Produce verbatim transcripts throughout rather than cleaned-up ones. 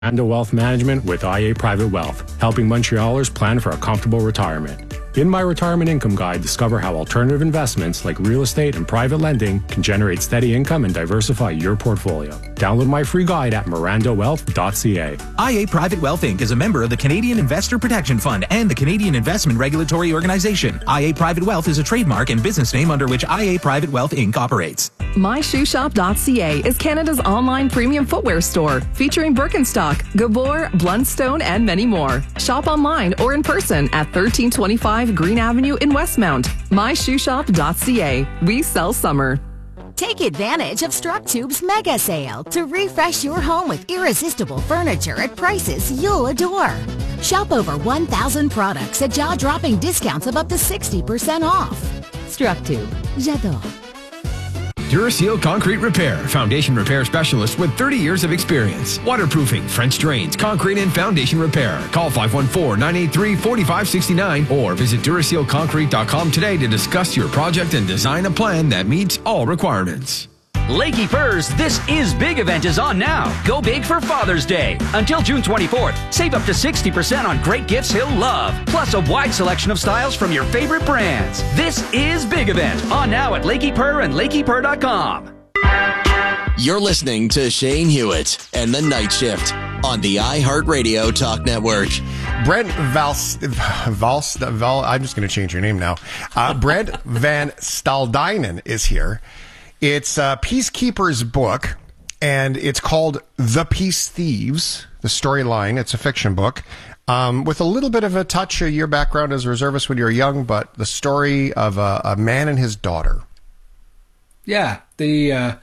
Miranda Wealth Management with I A Private Wealth, helping Montrealers plan for a comfortable retirement. In my Retirement Income Guide, discover how alternative investments like real estate and private lending can generate steady income and diversify your portfolio. Download my free guide at miranda wealth dot c a. I A Private Wealth Incorporated is a member of the Canadian Investor Protection Fund and the Canadian Investment Regulatory Organization. I A Private Wealth is a trademark and business name under which I A Private Wealth Incorporated operates. my shoe shop dot c a is Canada's online premium footwear store, featuring Birkenstock, Gabor, Blundstone, and many more. Shop online or in person at thirteen twenty-five Green Avenue in Westmount. my shoe shop dot c a. We sell summer. Take advantage of StrucTube's mega sale to refresh your home with irresistible furniture at prices you'll adore. Shop over one thousand products at jaw-dropping discounts of up to sixty percent off. StrucTube. J'adore. Duraseal Concrete Repair, foundation repair specialist with thirty years of experience. Waterproofing, French drains, concrete and foundation repair. Call five one four, nine eight three, four five six nine or visit duraseal concrete dot com today to discuss your project and design a plan that meets all requirements. Lakey Furs This Is Big event is on now. Go big for Father's Day. Until June twenty-fourth, save up to sixty percent on great gifts he'll love, plus a wide selection of styles from your favorite brands. This is Big event on now at Lakey Purr and lakey purr dot com. You're listening to Shane Hewitt and the Night Shift on the iHeartRadio Talk Network. Brent Vals, Vals, Val, I'm just going to change your name now. Uh, Brent Van Staldinen is here. It's uh, Peacekeeper's book, and it's called The Peace Thieves, the storyline. It's a fiction book um, with a little bit of a touch of your background as a reservist when you were young, but the story of a, a man and his daughter. Yeah, the uh,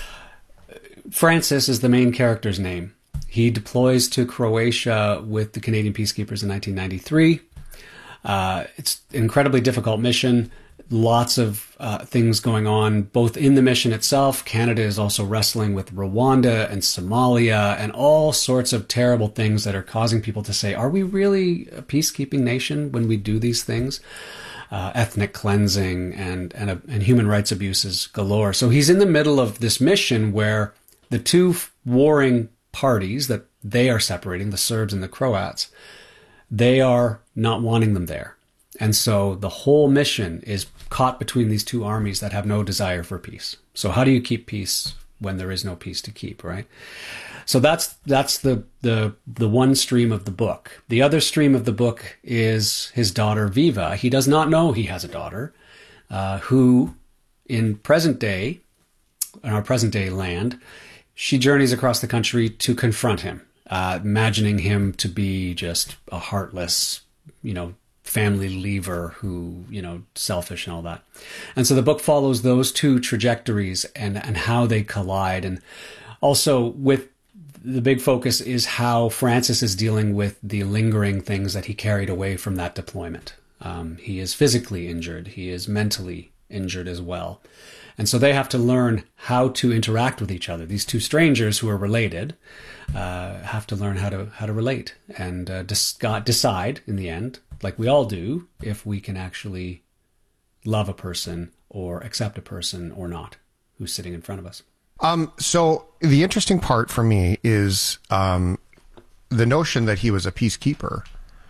Francis is the main character's name. He deploys to Croatia with the Canadian Peacekeepers in nineteen ninety-three. Uh, it's an incredibly difficult mission. Lots of uh, things going on, both in the mission itself. Canada is also wrestling with Rwanda and Somalia and all sorts of terrible things that are causing people to say, are we really a peacekeeping nation when we do these things? Uh, ethnic cleansing and, and, uh, and human rights abuses galore. So he's in the middle of this mission where the two warring parties that they are separating, the Serbs and the Croats, they are not wanting them there. And so the whole mission is caught between these two armies that have no desire for peace. So how do you keep peace when there is no peace to keep, right? So that's that's the the the one stream of the book. The other stream of the book is his daughter Viva. He does not know he has a daughter, uh, who in present day, in our present day land, she journeys across the country to confront him, uh, imagining him to be just a heartless, you know, family leaver who, you know, selfish and all that. And so the book follows those two trajectories and, and how they collide. And also with the big focus is how Francis is dealing with the lingering things that he carried away from that deployment. Um, he is physically injured. He is mentally injured as well. And so they have to learn how to interact with each other. These two strangers who are related uh, have to learn how to how to relate and uh, dis- decide in the end, like we all do, if we can actually love a person or accept a person or not who's sitting in front of us. Um, so the interesting part for me is um, the notion that he was a peacekeeper,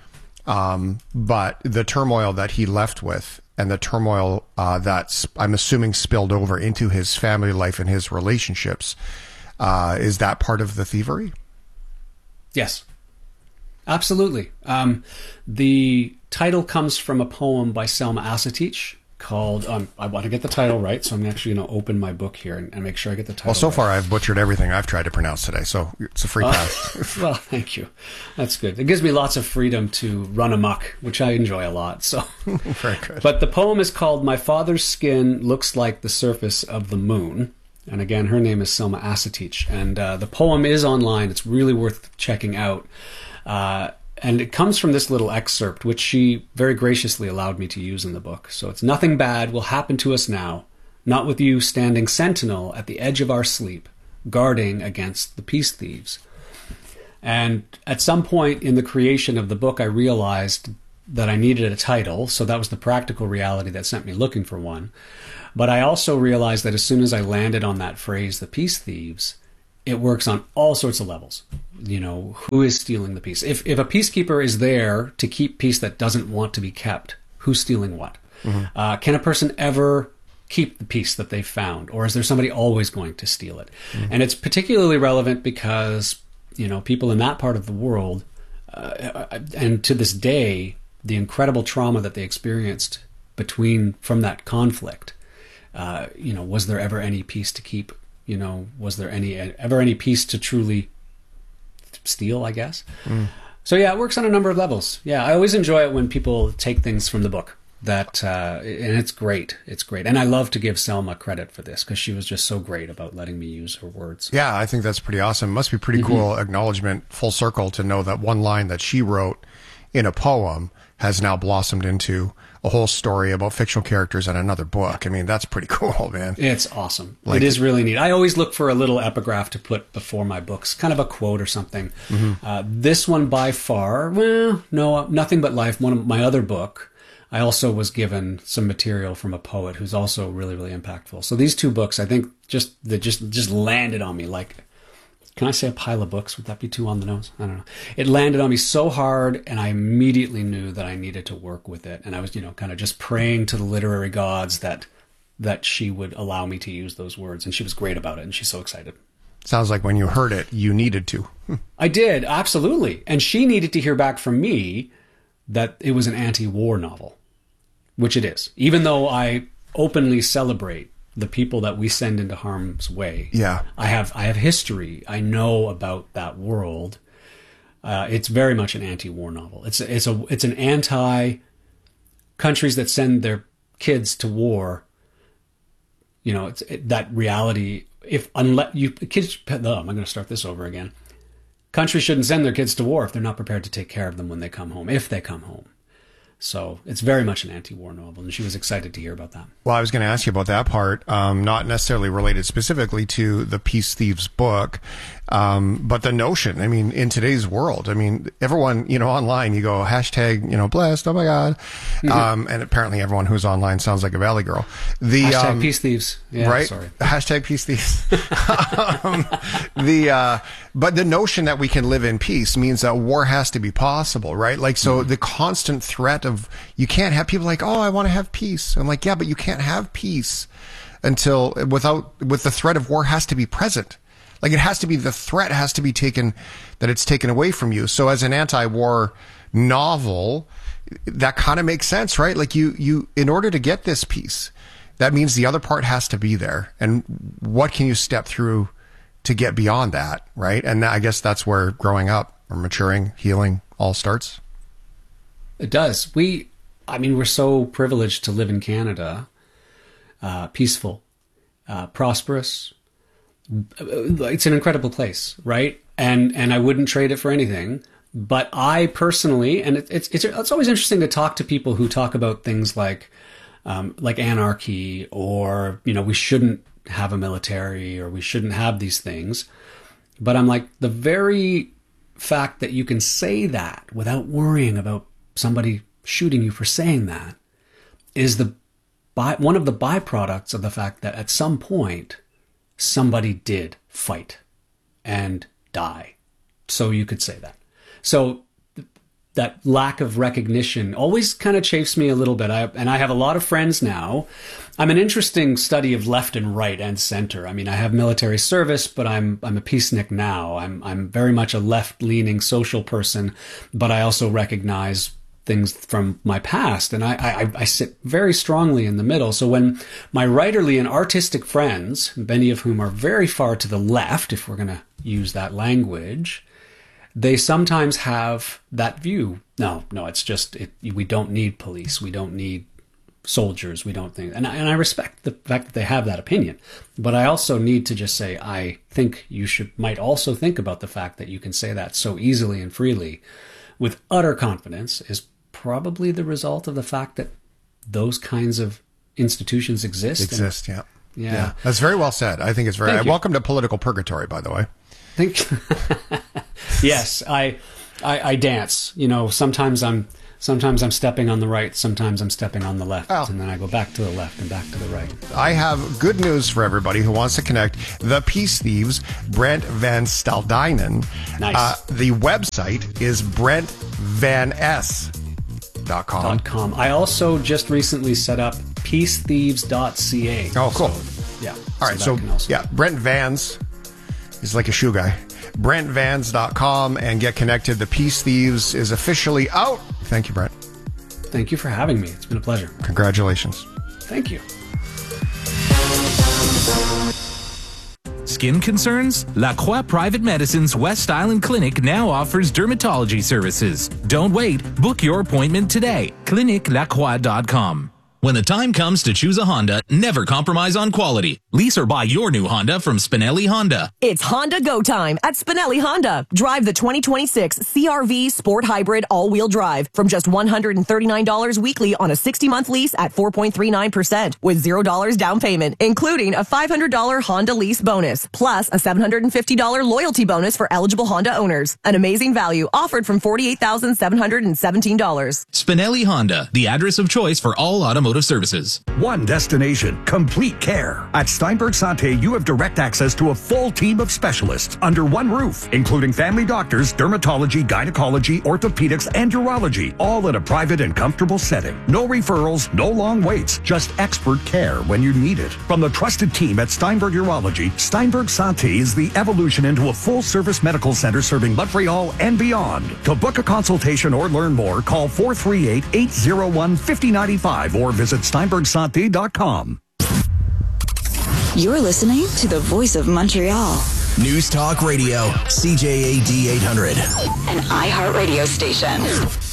um, but the turmoil that he left with and the turmoil uh, that I'm assuming spilled over into his family life and his relationships. Uh, is that part of the thievery? Yes, absolutely. Um, the title comes from a poem by Selma Asatich called, um, I want to get the title right, so I'm actually going to open my book here and, and make sure I get the title Well, so right. far I've butchered everything I've tried to pronounce today, so it's a free uh, pass. Well, thank you. That's good. It gives me lots of freedom to run amok, which I enjoy a lot. So, Very good. But the poem is called My Father's Skin Looks Like the Surface of the Moon. And again, her name is Selma Asatich. And uh, the poem is online. It's really worth checking out. Uh, and it comes from this little excerpt, which she very graciously allowed me to use in the book. So it's nothing bad will happen to us now, not with you standing sentinel at the edge of our sleep, guarding against the peace thieves. And at some point in the creation of the book, I realized that I needed a title. So that was the practical reality that sent me looking for one. But I also realized that as soon as I landed on that phrase, the peace thieves, it works on all sorts of levels. You know, who is stealing the peace? If if a peacekeeper is there to keep peace that doesn't want to be kept, who's stealing what? Mm-hmm. Uh, can a person ever keep the peace that they've found, or is there somebody always going to steal it? Mm-hmm. And it's particularly relevant because, you know, people in that part of the world, uh, and to this day, the incredible trauma that they experienced between from that conflict. Uh, you know, was there ever any peace to keep? You know, was there any ever any peace to truly steal, I guess? Mm. So yeah, it works on a number of levels. Yeah, I always enjoy it when people take things from the book. That uh, and it's great. It's great. And I love to give Selma credit for this because she was just so great about letting me use her words. Yeah, I think that's pretty awesome. Must be pretty mm-hmm. cool acknowledgement, full circle, to know that one line that she wrote in a poem has now blossomed into a whole story about fictional characters in another book. I mean, that's pretty cool, man. It's awesome. Like, it is really neat. I always look for a little epigraph to put before my books, kind of a quote or something. Mm-hmm. Uh, this one by far, well, no, Nothing But Life, one of my other book, I also was given some material from a poet who's also really, really impactful. So these two books, I think, just they just just landed on me like, can I say a pile of books? Would that be too on the nose? I don't know. It landed on me so hard, and I immediately knew that I needed to work with it. And I was, you know, kind of just praying to the literary gods that that she would allow me to use those words. And she was great about it, and she's so excited. Sounds like when you heard it, you needed to. I did, absolutely. And she needed to hear back from me that it was an anti-war novel, which it is. Even though I openly celebrate the people that we send into harm's way. Yeah. I have I have history. I know about that world. Uh, it's very much an anti-war novel. It's it's a it's an anti countries that send their kids to war. You know, it's it, that reality. If unless you kids, oh, I'm going to start this over again. Countries shouldn't send their kids to war if they're not prepared to take care of them when they come home. If they come home. So it's very much an anti-war novel, and she was excited to hear about that. Well, I was going to ask you about that part, um, not necessarily related specifically to the Peace Thieves book, um, but the notion, I mean, in today's world, I mean, everyone, you know, online, you go, hashtag, you know, blessed, oh my God. Mm-hmm. Um, and apparently everyone who's online sounds like a Valley girl. The, hashtag um, Peace Thieves. Yeah, right? Sorry. Hashtag Peace Thieves. um, the, uh, but the notion that we can live in peace means that war has to be possible, right? Like, so mm-hmm. the constant threat of, you can't have people like, oh, I want to have peace. I'm like, yeah, but you can't have peace until without, with the threat of war has to be present. Like, it has to be, the threat has to be taken, that it's taken away from you. So as an anti-war novel, that kind of makes sense, right? Like you, you, in order to get this peace, that means the other part has to be there. And what can you step through to get beyond that, right? And I guess that's where growing up or maturing, healing all starts. It does. We, I mean, we're so privileged to live in Canada, uh, peaceful, uh, prosperous. It's an incredible place, right? And and I wouldn't trade it for anything. But I personally, and it, it's it's it's always interesting to talk to people who talk about things like um, like anarchy, or you know, we shouldn't have a military, or we shouldn't have these things. But I'm like, the very fact that you can say that without worrying about somebody shooting you for saying that is the by, one of the byproducts of the fact that at some point somebody did fight and die, so you could say that. So th- that lack of recognition always kind of chafes me a little bit. I, and I have a lot of friends now. I'm an interesting study of left and right and center. I mean, I have military service, but I'm I'm a peacenik now. I'm I'm very much a left-leaning social person, but I also recognize things from my past, and I, I, I sit very strongly in the middle. So when my writerly and artistic friends, many of whom are very far to the left, if we're going to use that language, they sometimes have that view. No, no, it's just, it, we don't need police. We don't need soldiers. We don't think, and I, and I respect the fact that they have that opinion, but I also need to just say, I think you should, might also think about the fact that you can say that so easily and freely with utter confidence is probably the result of the fact that those kinds of institutions exist. Exist, and, yeah. yeah. Yeah. That's very well said. I think it's very, welcome to political purgatory, by the way. Thank Yes, I, I, I dance, you know, sometimes I'm, Sometimes I'm stepping on the right, sometimes I'm stepping on the left, Oh. and then I go back to the left and back to the right. I have good news for everybody who wants to connect. The Peace Thieves, Brent Van Staldynen. Nice. Uh, the website is brent van s dot com. Dot com. I also just recently set up peace thieves dot c a. Oh, cool. So, yeah. All right, that so, can also- yeah, Brent Vans is like a shoe guy. brent vans dot com and get connected. The Peace Thieves is officially out. Thank you, Brent. Thank you for having me. It's been a pleasure. Congratulations. Thank you. Skin concerns? La Croix Private Medicine's West Island Clinic now offers dermatology services. Don't wait. Book your appointment today. clinic la croix dot com. When the time comes to choose a Honda, never compromise on quality. Lease or buy your new Honda from Spinelli Honda. It's Honda Go Time at Spinelli Honda. Drive the twenty twenty-six C R V Sport Hybrid all-wheel drive from just one hundred thirty-nine dollars weekly on a sixty-month lease at four point three nine percent with zero dollars down payment, including a five hundred dollars Honda lease bonus, plus a seven hundred fifty dollars loyalty bonus for eligible Honda owners. An amazing value offered from forty-eight thousand seven hundred seventeen dollars. Spinelli Honda, the address of choice for all automotive services. One destination, complete care. At Steinberg Santé, you have direct access to a full team of specialists under one roof, including family doctors, dermatology, gynecology, orthopedics, and urology, all in a private and comfortable setting. No referrals, no long waits, just expert care when you need it. From the trusted team at Steinberg Urology, Steinberg Santé is the evolution into a full-service medical center serving Montreal and beyond. To book a consultation or learn more, call four three eight, eight zero one, five zero nine five or visit steinberg santé dot com. You're listening to the Voice of Montreal. News Talk Radio, C J A D eight hundred. An iHeart radio station.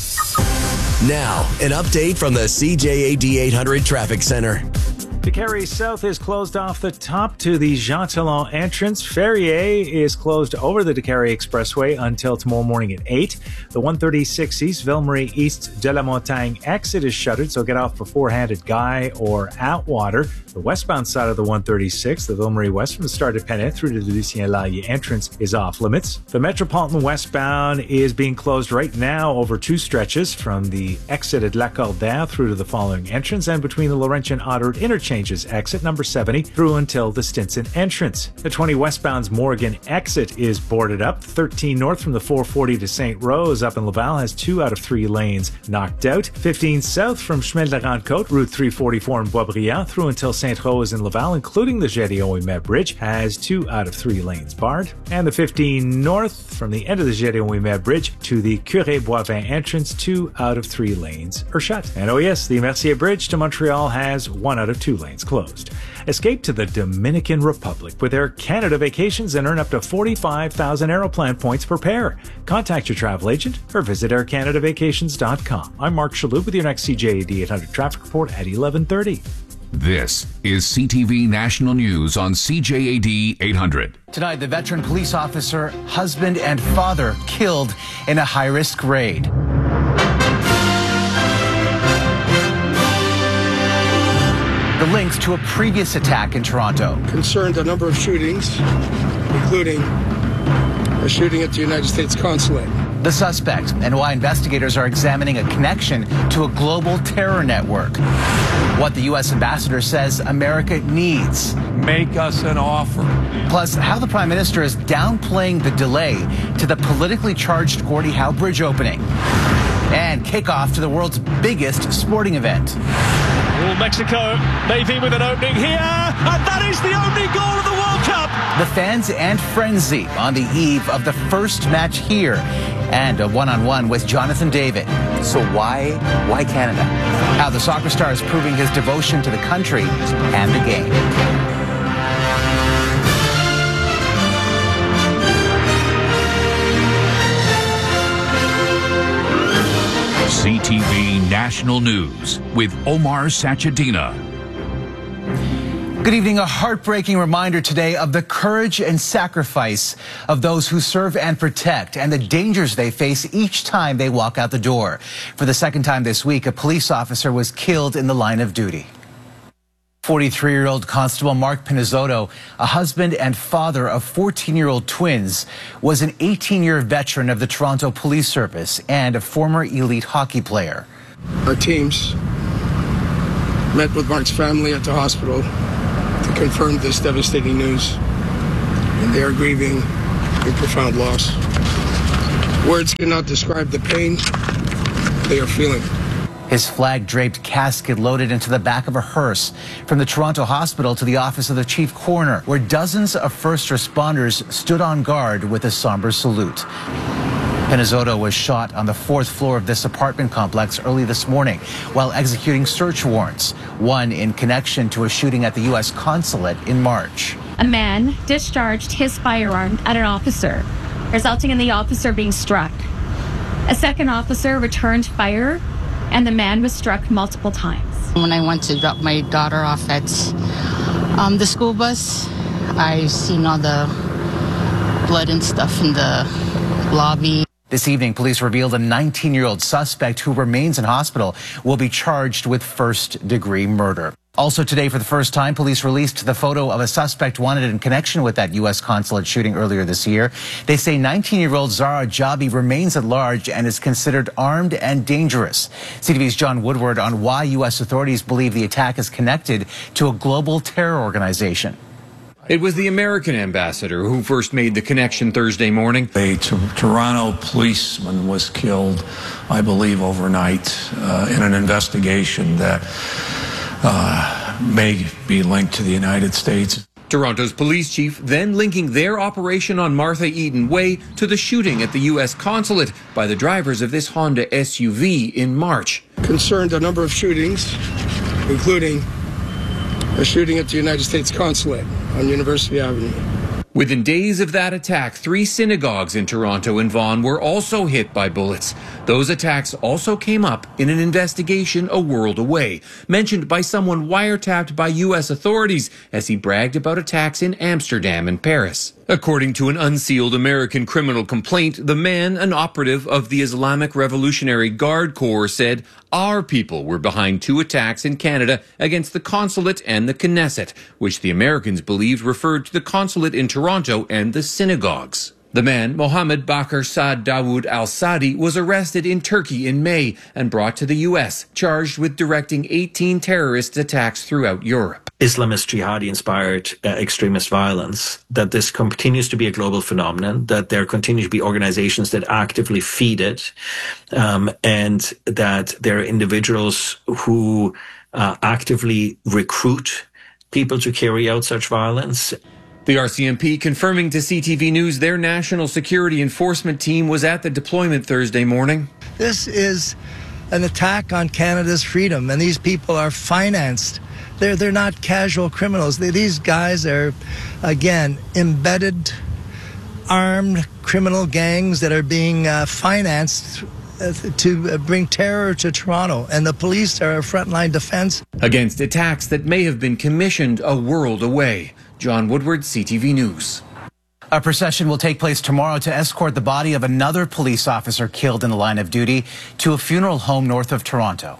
Now, an update from the C J A D eight hundred Traffic Center. Décarie South is closed off the top to the Jean Talon entrance. Ferrier is closed over the Décarie Expressway until tomorrow morning at eight. The one thirty-six East Ville-Marie East de la Montagne exit is shuttered, so get off beforehand at Guy or Atwater. The westbound side of the one thirty-six, the Ville-Marie West from the start at Pennet through to the Lucien Lallier entrance is off limits. The Metropolitan westbound is being closed right now over two stretches from the exit at Lacordaire through to the following entrance and between the Laurentian Autoroute interchange exit number seventy through until the Stinson entrance. The twenty westbound's Morgan exit is boarded up. thirteen north from the four forty to Saint Rose up in Laval has two out of three lanes knocked out. fifteen south from Chemin de la Grande Côte, Route three forty-four in Boisbriand through until Saint Rose in Laval, including the Gédéon-Ouimet Bridge, has two out of three lanes barred. And the fifteen north from the end of the Gédéon-Ouimet Bridge to the Curé-Boivin entrance, two out of three lanes are shut. And oh yes, the Mercier Bridge to Montreal has one out of two lanes closed. Escape to the Dominican Republic with Air Canada Vacations and earn up to forty-five thousand Aeroplan points per pair. Contact your travel agent or visit air canada vacations dot com. I'm Mark Shalhoub with your next C J A D eight hundred traffic report at eleven thirty. This is C T V National News on C J A D eight hundred. Tonight, the veteran police officer, husband, and father killed in a high-risk raid. The links to a previous attack in Toronto. Concerned a number of shootings, including a shooting at the United States Consulate. The suspect and why investigators are examining a connection to a global terror network. What the U S ambassador says America needs. Make us an offer. Plus, how the Prime Minister is downplaying the delay to the politically charged Gordie Howe Bridge opening. And kickoff to the world's biggest sporting event. Well, Mexico maybe with an opening here, and that is the opening goal of the World Cup. The fans and frenzy on the eve of the first match here, and a one-on-one with Jonathan David. So why, why Canada? How the soccer star is proving his devotion to the country and the game. C T V National News with Omar Sachedina. Good evening. A heartbreaking reminder today of the courage and sacrifice of those who serve and protect and the dangers they face each time they walk out the door. For the second time this week, a police officer was killed in the line of duty. forty-three-year-old Constable Mark Pinizzotto, a husband and father of fourteen-year-old twins, was an eighteen-year veteran of the Toronto Police Service and a former elite hockey player. Our teams met with Mark's family at the hospital to confirm this devastating news, and they are grieving a profound loss. Words cannot describe the pain they are feeling. His flag-draped casket loaded into the back of a hearse from the Toronto hospital to the office of the chief coroner, where dozens of first responders stood on guard with a somber salute. Pinizzotto was shot on the fourth floor of this apartment complex early this morning while executing search warrants, one in connection to a shooting at the U S consulate in March. A man discharged his firearm at an officer, resulting in the officer being struck. A second officer returned fire, and the man was struck multiple times. When I went to drop my daughter off at um, the school bus, I seen all the blood and stuff in the lobby. This evening, police revealed a nineteen-year-old suspect who remains in hospital will be charged with first-degree murder. Also today, for the first time, police released the photo of a suspect wanted in connection with that U S consulate shooting earlier this year. They say nineteen-year-old Zara Jabi remains at large and is considered armed and dangerous. C T V's John Woodward on why U S authorities believe the attack is connected to a global terror organization. It was the American ambassador who first made the connection Thursday morning. A t- Toronto policeman was killed, I believe, overnight uh, in an investigation that uh, may be linked to the United States. Toronto's police chief then linking their operation on Martha Eden Way to the shooting at the U S consulate by the drivers of this Honda S U V in March. Concerned a number of shootings, including a shooting at the United States consulate on University Avenue. Within days of that attack, three synagogues in Toronto and Vaughan were also hit by bullets. Those attacks also came up in an investigation a world away, mentioned by someone wiretapped by U S authorities as he bragged about attacks in Amsterdam and Paris. According to an unsealed American criminal complaint, the man, an operative of the Islamic Revolutionary Guard Corps, said, "Our people were behind two attacks in Canada against the consulate and the Knesset, which the Americans believed referred to the consulate in Toronto and the synagogues." The man, Mohammed Bakr Saad Dawood al-Sadi, was arrested in Turkey in May and brought to the U S, charged with directing eighteen terrorist attacks throughout Europe. Islamist jihadi-inspired uh, extremist violence, that this continues to be a global phenomenon, that there continue to be organizations that actively feed it, um, and that there are individuals who uh, actively recruit people to carry out such violence. The R C M P confirming to C T V News their national security enforcement team was at the deployment Thursday morning. This is an attack on Canada's freedom, and these people are financed. They're, they're not casual criminals. They, these guys are, again, embedded, armed criminal gangs that are being uh, financed uh, to bring terror to Toronto, and the police are a frontline defense. Against attacks that may have been commissioned a world away. John Woodward, C T V News. A procession will take place tomorrow to escort the body of another police officer killed in the line of duty to a funeral home north of Toronto.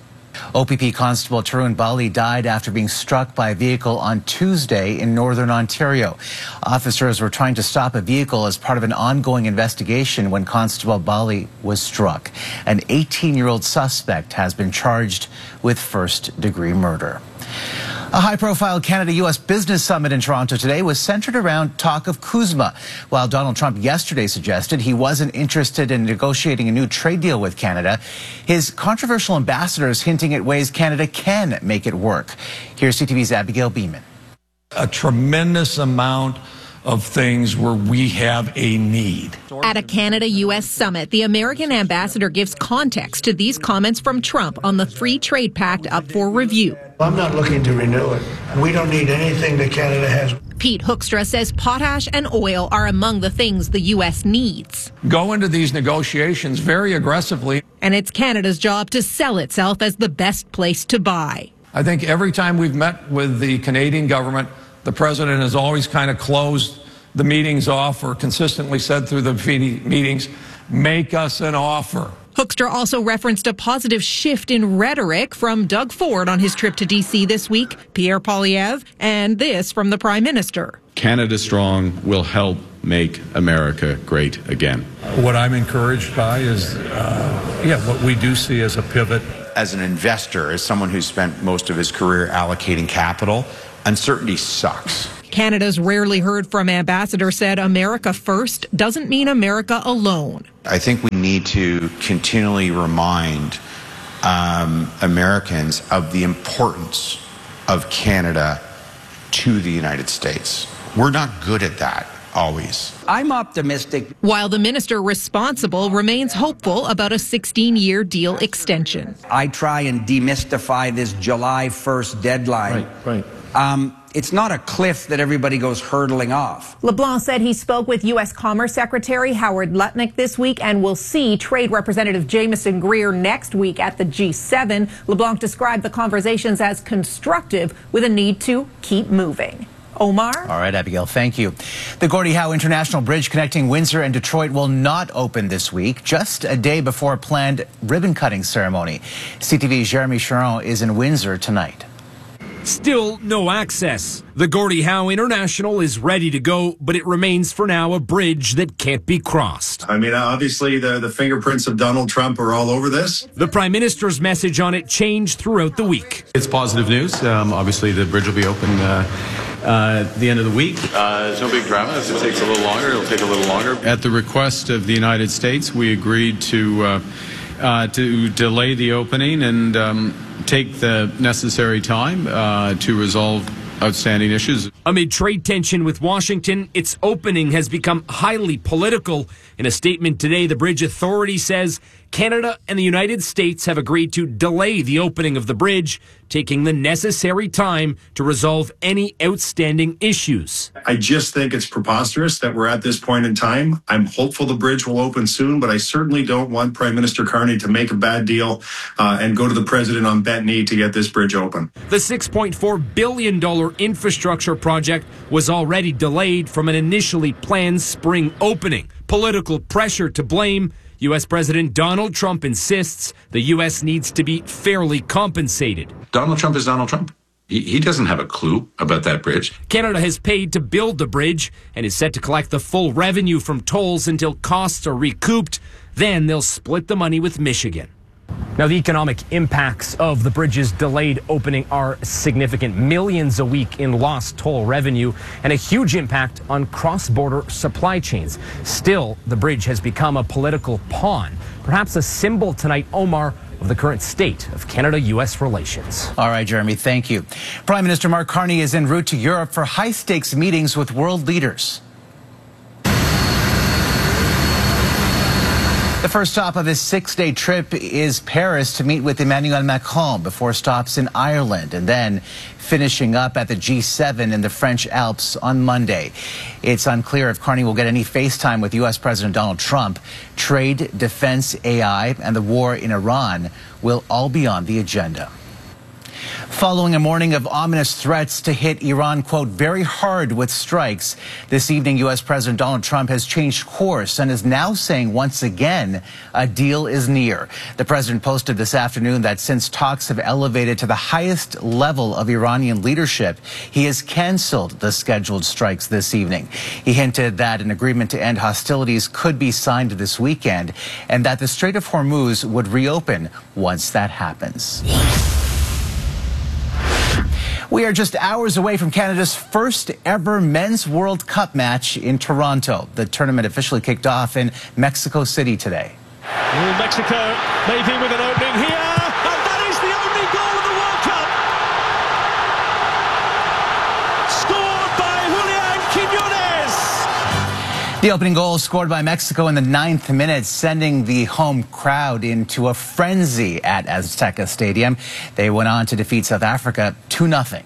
O P P Constable Tarun Bali died after being struck by a vehicle on Tuesday in northern Ontario. Officers were trying to stop a vehicle as part of an ongoing investigation when Constable Bali was struck. An eighteen-year-old suspect has been charged with first-degree murder. A high-profile Canada-U S business summit in Toronto today was centered around talk of CUSMA. While Donald Trump yesterday suggested he wasn't interested in negotiating a new trade deal with Canada, his controversial ambassador is hinting at ways Canada can make it work. Here's C T V's Abigail Beeman. A tremendous amount of things where we have a need. At a Canada-U S summit, the American ambassador gives context to these comments from Trump on the Free Trade Pact up for review. I'm not looking to renew it. We don't need anything that Canada has. Pete Hoekstra says potash and oil are among the things the U S needs. Go into these negotiations very aggressively. And it's Canada's job to sell itself as the best place to buy. I think every time we've met with the Canadian government, the president has always kind of closed the meetings off or consistently said through the meetings, make us an offer. Hoekstra also referenced a positive shift in rhetoric from Doug Ford on his trip to D C this week, Pierre Poilievre, and this from the Prime Minister. Canada Strong will help make America great again. What I'm encouraged by is, uh, yeah, what we do see as a pivot. As an investor, as someone who's spent most of his career allocating capital, uncertainty sucks. Canada's rarely heard from ambassador said America first doesn't mean America alone. I think we need to continually remind um, Americans of the importance of Canada to the United States. We're not good at that. Always. I'm optimistic. While the minister responsible remains hopeful about a sixteen-year deal extension. I try and demystify this July first deadline. Right, right. Um, it's not a cliff that everybody goes hurtling off. LeBlanc said he spoke with U S Commerce Secretary Howard Lutnick this week and will see Trade Representative Jameson Greer next week at the G seven. LeBlanc described the conversations as constructive with a need to keep moving. Omar? All right, Abigail, thank you. The Gordie Howe International Bridge connecting Windsor and Detroit will not open this week, just a day before a planned ribbon-cutting ceremony. C T V's Jeremy Charon is in Windsor tonight. Still no access. The Gordie Howe International is ready to go, but it remains for now a bridge that can't be crossed. I mean, obviously the, the fingerprints of Donald Trump are all over this. The Prime Minister's message on it changed throughout the week. It's positive news. Um, obviously, the bridge will be open uh, uh, at the end of the week. Uh, there's no big drama. If it takes a little longer, it'll take a little longer. At the request of the United States, we agreed to uh, uh, to delay the opening and um, take the necessary time uh, to resolve outstanding issues. Amid trade tension with Washington, its opening has become highly political. In a statement today, the Bridge Authority says Canada and the United States have agreed to delay the opening of the bridge, taking the necessary time to resolve any outstanding issues. I just think it's preposterous that we're at this point in time. I'm hopeful the bridge will open soon, but I certainly don't want Prime Minister Carney to make a bad deal uh, and go to the president on bent knee to get this bridge open. The six point four billion dollars infrastructure project was already delayed from an initially planned spring opening. Political pressure to blame. U S President Donald Trump insists the U S needs to be fairly compensated. Donald Trump is Donald Trump. He, he doesn't have a clue about that bridge. Canada has paid to build the bridge and is set to collect the full revenue from tolls until costs are recouped. Then they'll split the money with Michigan. Now, the economic impacts of the bridge's delayed opening are significant. Millions a week in lost toll revenue and a huge impact on cross-border supply chains. Still, the bridge has become a political pawn, perhaps a symbol tonight, Omar, of the current state of Canada-U S relations. All right, Jeremy, thank you. Prime Minister Mark Carney is en route to Europe for high-stakes meetings with world leaders. The first stop of his six-day trip is Paris to meet with Emmanuel Macron before stops in Ireland and then finishing up at the G seven in the French Alps on Monday. It's unclear if Carney will get any FaceTime with U S President Donald Trump. Trade, defense, A I, and the war in Iran will all be on the agenda. Following a morning of ominous threats to hit Iran, quote, very hard with strikes, this evening U S President Donald Trump has changed course and is now saying once again a deal is near. The president posted this afternoon that since talks have elevated to the highest level of Iranian leadership, he has canceled the scheduled strikes this evening. He hinted that an agreement to end hostilities could be signed this weekend and that the Strait of Hormuz would reopen once that happens. We are just hours away from Canada's first ever Men's World Cup match in Toronto. The tournament officially kicked off in Mexico City today. Well, Mexico maybe with an opening here, and that is the only goal of the World Cup. Scored by Julian Quiñones. The opening goal scored by Mexico in the ninth minute, sending the home crowd into a frenzy at Azteca Stadium. They went on to defeat South Africa two nothing.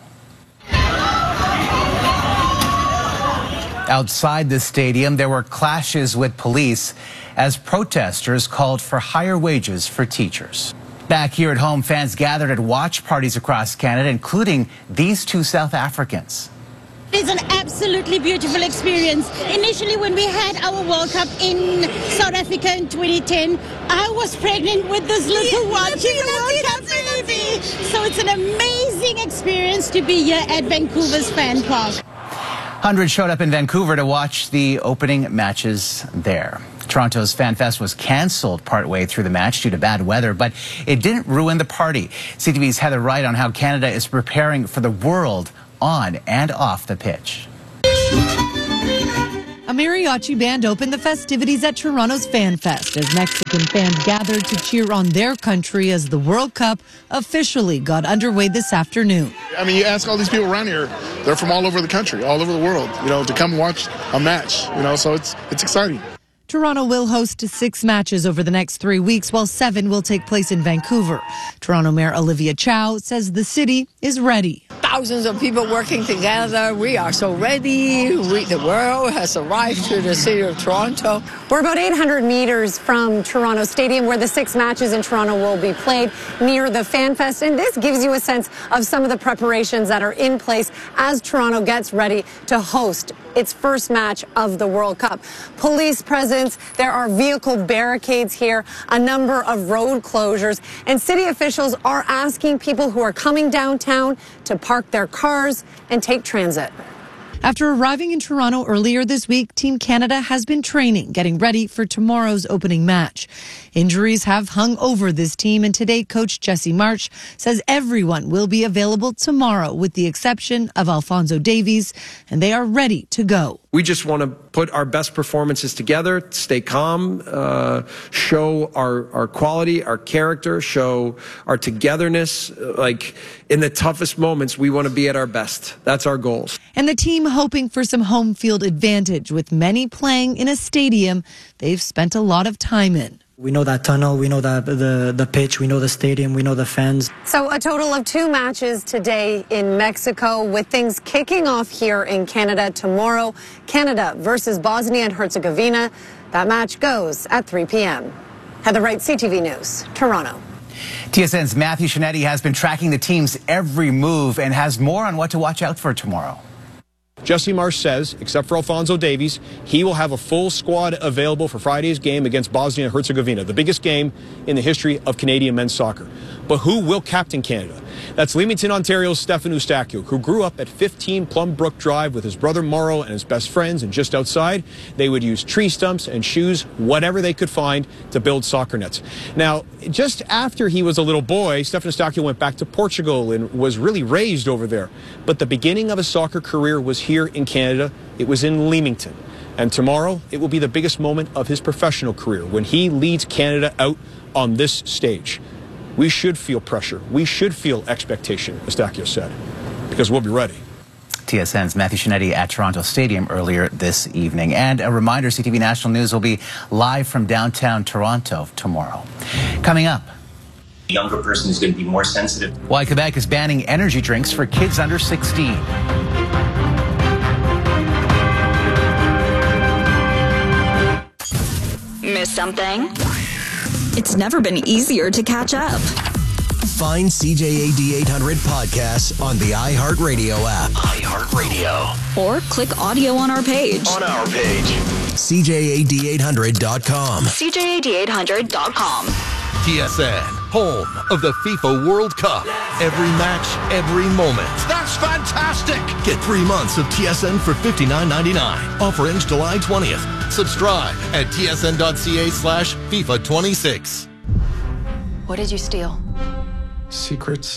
Outside the stadium, there were clashes with police as protesters called for higher wages for teachers. Back here at home, fans gathered at watch parties across Canada, including these two South Africans. It's an absolutely beautiful experience. Initially, when we had our World Cup in South Africa in twenty ten, I was pregnant with this little watching the World Cup baby. So it's an amazing experience to be here at Vancouver's Fan Park. Hundreds showed up in Vancouver to watch the opening matches there. Toronto's Fan Fest was cancelled partway through the match due to bad weather, but it didn't ruin the party. C T V's Heather Wright on how Canada is preparing for the world on and off the pitch. A mariachi band opened the festivities at Toronto's Fan Fest as Mexican fans gathered to cheer on their country as the World Cup officially got underway this afternoon. I mean, you ask all these people around here, they're from all over the country, all over the world, you know, to come and watch a match, you know, so it's it's exciting. Toronto will host six matches over the next three weeks, while seven will take place in Vancouver. Toronto Mayor Olivia Chow says the city is ready. Thousands of people working together. We are so ready. We, the world has arrived to the city of Toronto. We're about eight hundred meters from Toronto Stadium, where the six matches in Toronto will be played, near the Fan Fest. And this gives you a sense of some of the preparations that are in place as Toronto gets ready to host its first match of the World Cup. Police presence, there are vehicle barricades here, a number of road closures, and city officials are asking people who are coming downtown to park their cars and take transit. After arriving in Toronto earlier this week, Team Canada has been training, getting ready for tomorrow's opening match. Injuries have hung over this team, and today coach Jesse March says everyone will be available tomorrow with the exception of Alphonso Davies, and they are ready to go. We just want to put our best performances together, stay calm, uh, show our, our quality, our character, show our togetherness. Like in the toughest moments, we want to be at our best. That's our goals. And the team hoping for some home field advantage, with many playing in a stadium they've spent a lot of time in. We know that tunnel, we know that the, the pitch, we know the stadium, we know the fans. So a total of two matches today in Mexico, with things kicking off here in Canada tomorrow. Canada versus Bosnia and Herzegovina. That match goes at three p m Heather Wright, C T V News, Toronto. T S N's Matthew Shinetti has been tracking the team's every move and has more on what to watch out for tomorrow. Jesse Marsh says, except for Alphonso Davies, he will have a full squad available for Friday's game against Bosnia and Herzegovina, the biggest game in the history of Canadian men's soccer. But who will captain Canada? That's Leamington, Ontario's Stefan Eustáquio, who grew up at fifteen Plum Brook Drive with his brother Mauro and his best friends, and just outside, they would use tree stumps and shoes, whatever they could find, to build soccer nets. Now, just after he was a little boy, Stefan Eustáquio went back to Portugal and was really raised over there. But the beginning of his soccer career was here in Canada. It was in Leamington. And tomorrow, it will be the biggest moment of his professional career when he leads Canada out on this stage. We should feel pressure. We should feel expectation, Eustáquio said, because we'll be ready. T S N's Matthew Shinetti at Toronto Stadium earlier this evening. And a reminder, C T V National News will be live from downtown Toronto tomorrow. Coming up, the younger person is going to be more sensitive. Why Quebec is banning energy drinks for kids under sixteen. Miss something? It's never been easier to catch up. Find C J A D eight hundred podcasts on the iHeartRadio app. iHeartRadio. Or click audio on our page. On our page. C J A D eight hundred dot com. C J A D eight hundred dot com. T S N, home of the FIFA World Cup. Every match, every moment. That's fantastic! Get three months of T S N for fifty-nine ninety-nine. Offer ends July twentieth. Subscribe at tsn.ca slash FIFA 26. What did you steal? Secrets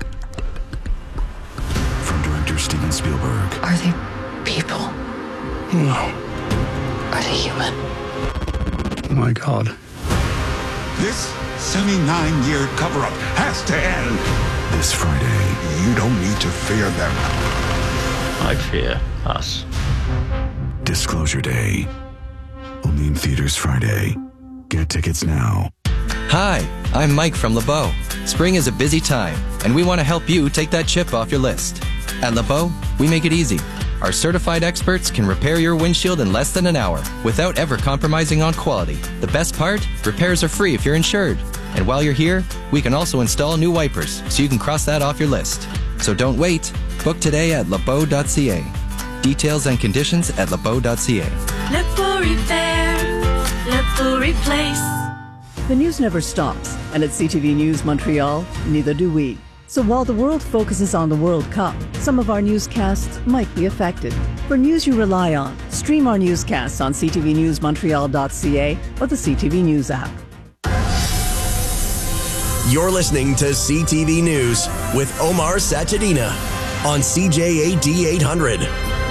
from director Steven Spielberg. Are they people? No. Are they human? Oh my God. This seventy-nine-year cover-up has to end. This Friday, You don't need to fear them. I fear us. Disclosure Day. Only in theaters Friday. Get tickets now. Hi, I'm Mike from LeBeau. Spring is a busy time, and we want to help you take that chip off your list. At LeBeau, we make it easy. Our certified experts can repair your windshield in less than an hour without ever compromising on quality. The best part? Repairs are free if you're insured. And while you're here, we can also install new wipers so you can cross that off your list. So don't wait. Book today at lebeau dot c a. Details and conditions at lebeau dot c a. Look for repair. Look for replace. The news never stops, and at C T V News Montreal, neither do we. So while the world focuses on the World Cup, some of our newscasts might be affected. For news you rely on, stream our newscasts on c t v news montreal dot c a or the C T V News app. You're listening to C T V News with Omar Sachedina on C J A D eight hundred.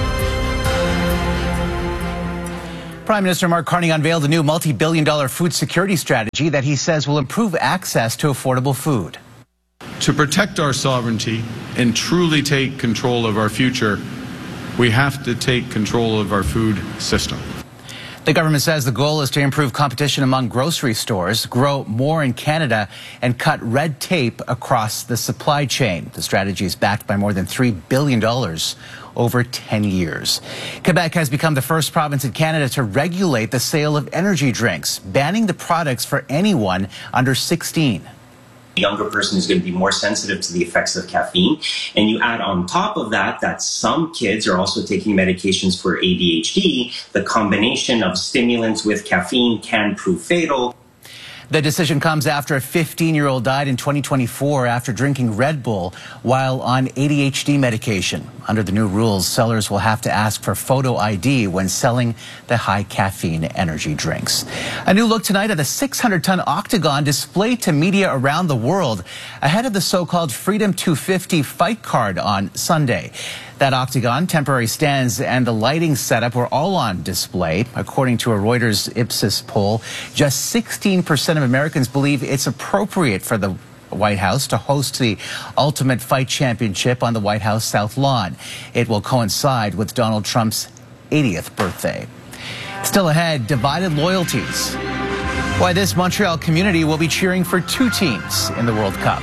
Prime Minister Mark Carney unveiled a new multi-billion dollar food security strategy that he says will improve access to affordable food. To protect our sovereignty and truly take control of our future, we have to take control of our food system. The government says the goal is to improve competition among grocery stores, grow more in Canada, and cut red tape across the supply chain. The strategy is backed by more than three billion dollars over ten years. Quebec has become the first province in Canada to regulate the sale of energy drinks, banning the products for anyone under sixteen. A younger person is going to be more sensitive to the effects of caffeine. And you add on top of that that some kids are also taking medications for A D H D. The combination of stimulants with caffeine can prove fatal. The decision comes after a fifteen-year-old died in twenty twenty-four after drinking Red Bull while on A D H D medication. Under the new rules, sellers will have to ask for photo I D when selling the high-caffeine energy drinks. A new look tonight at a six hundred ton octagon displayed to media around the world ahead of the so-called Freedom two fifty fight card on Sunday. That octagon, temporary stands, and the lighting setup were all on display. According to a Reuters Ipsos poll, just sixteen percent of Americans believe it's appropriate for the White House to host the Ultimate Fight Championship on the White House South Lawn. It will coincide with Donald Trump's eightieth birthday. Still ahead, divided loyalties. Why this Montreal community will be cheering for two teams in the World Cup.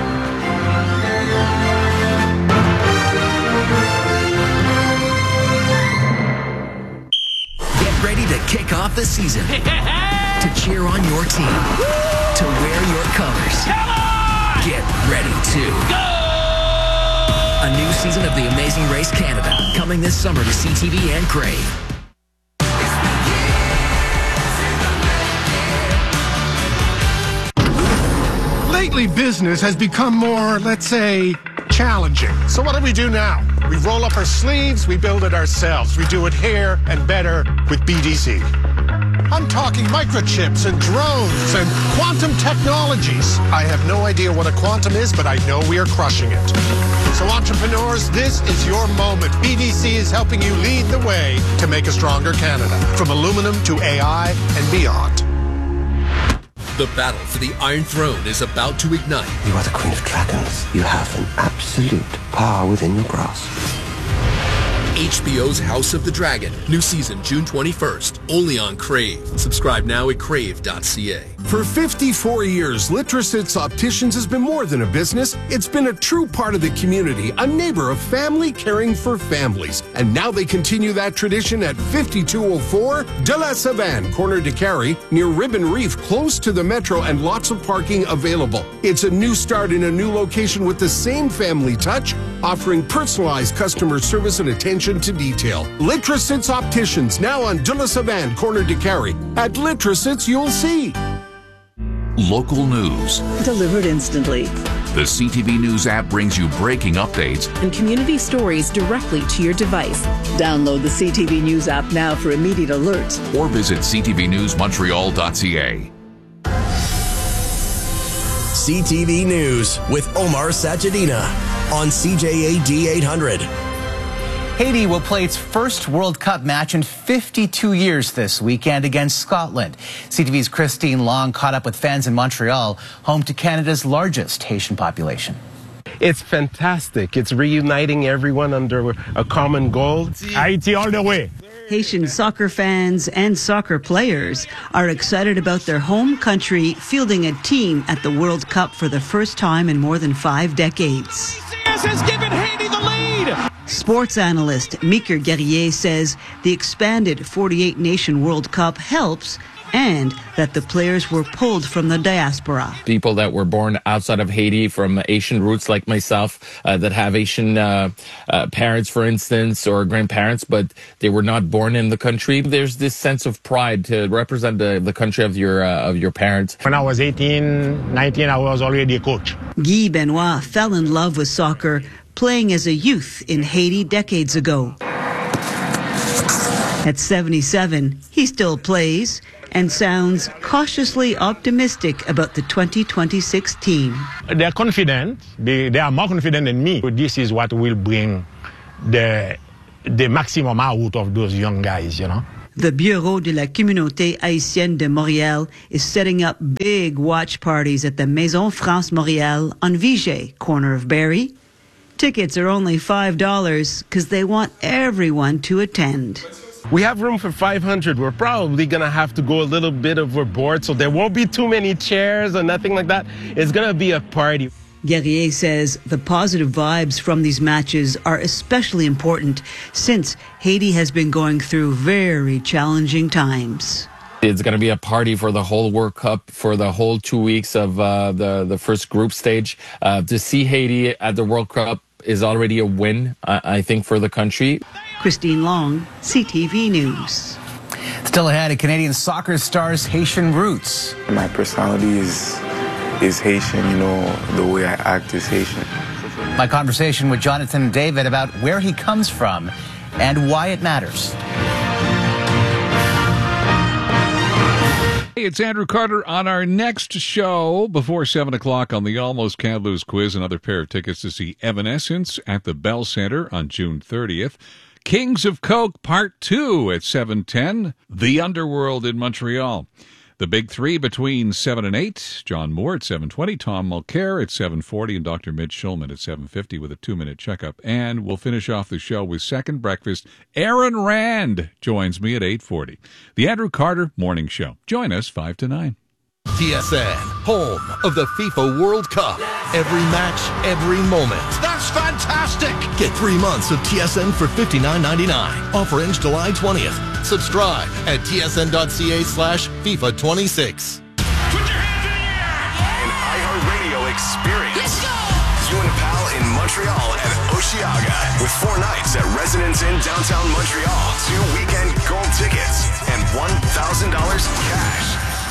Ready to kick off the season, to cheer on your team, to wear your colors. Get ready to go! A new season of The Amazing Race Canada, coming this summer to C T V and Crave. Lately, business has become more, let's say, challenging. So what do we do now? We roll up our sleeves, we build it ourselves. We do it here and better with B D C. I'm talking microchips and drones and quantum technologies. I have no idea what a quantum is, but I know we are crushing it. So entrepreneurs, this is your moment. B D C is helping you lead the way to make a stronger Canada, from aluminum to A I and beyond. The battle for the Iron Throne is about to ignite. You are the Queen of Dragons. You have an absolute power within your grasp. H B O's House of the Dragon. New season June twenty-first. Only on Crave. Subscribe now at crave dot c a. For fifty-four years, Litrosits Opticians has been more than a business. It's been a true part of the community, a neighbor of family caring for families. And now they continue that tradition at fifty-two oh four De La Savane, corner de Carrie, near Ribbon Reef, close to the metro and lots of parking available. It's a new start in a new location with the same family touch, offering personalized customer service and attention to detail. Litrosits Opticians, now on De La Savane, corner de Carrie. At Litrosits, you'll see. Local news. Delivered instantly. The C T V News app brings you breaking updates And community stories directly to your device. Download the C T V News app now for immediate alerts. or visit c t v news montreal dot c a. C T V News with Omar Sachedina on C J A D eight hundred. Haiti will play its first World Cup match in fifty-two years this weekend against Scotland. C T V's Christine Long caught up with fans in Montreal, home to Canada's largest Haitian population. It's fantastic. It's reuniting everyone under a common goal. Haiti all the way. Haitian soccer fans and soccer players are excited about their home country fielding a team at the World Cup for the first time in more than five decades. Has given Haiti the lead. Sports analyst Meeker Guerrier says the expanded forty-eight nation World Cup helps and that the players were pulled from the diaspora. People that were born outside of Haiti from Asian roots like myself, uh, that have Asian uh, uh, parents, for instance, or grandparents, but they were not born in the country. There's this sense of pride to represent the, the country of your uh, of your parents. When I was eighteen, nineteen, I was already a coach. Guy Benoit fell in love with soccer playing as a youth in Haiti decades ago. At seventy-seven, he still plays and sounds cautiously optimistic about the twenty twenty-six team. They're confident. They, they are more confident than me. This is what will bring the, the maximum out of those young guys, you know. The Bureau de la Communauté Haïtienne de Montréal is setting up big watch parties at the Maison France Montréal on Viger, corner of Barrie. Tickets are only five dollars because they want everyone to attend. We have room for five hundred. We're probably going to have to go a little bit overboard, so there won't be too many chairs or nothing like that. It's going to be a party. Guerrier says the positive vibes from these matches are especially important since Haiti has been going through very challenging times. It's going to be a party for the whole World Cup, for the whole two weeks of uh, the, the first group stage. Uh, to see Haiti at the World Cup is already a win, uh, I think, for the country. Christine Long, C T V News. Still ahead, a Canadian soccer star's Haitian roots. My personality is, is Haitian, you know, the way I act is Haitian. My conversation with Jonathan David about where he comes from and why it matters. Hey, it's Andrew Carter on our next show before seven o'clock on the Almost Can't Lose quiz. Another pair of tickets to see Evanescence at the Bell Center on June thirtieth. Kings of Coke Part two at seven ten. The Underworld in Montreal. The Big Three between seven and eight. John Moore at seven twenty. Tom Mulcair at seven forty. And Doctor Mitch Schulman at seven fifty with a two-minute checkup. And we'll finish off the show with Second Breakfast. Aaron Rand joins me at eight forty. The Andrew Carter Morning Show. Join us five to nine. T S N, home of the FIFA World Cup. Every match, every moment. That's fantastic! Get three months of T S N for fifty-nine ninety-nine. Offer ends July twentieth. Subscribe at tsn.ca slash FIFA 26. An iHeartRadio experience. Let's go! You and Pal in Montreal and Oshiaga with four nights at Residence Inn downtown Montreal, two weekend gold tickets, and one thousand dollars cash.